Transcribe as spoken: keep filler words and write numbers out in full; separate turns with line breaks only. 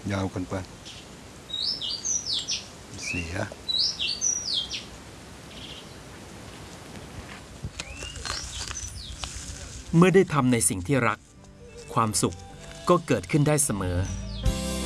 ยาวกันไปเสีย
เมื่อได้ทำในสิ่งที่รักความสุขก็เกิดขึ้นได้เสมอ